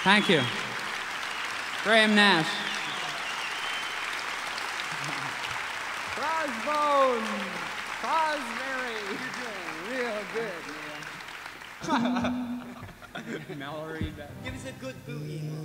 Thank you. Graham Nash. Crossbone. Cosberry. You're doing real good, man. Mallory. Give us a good boogie.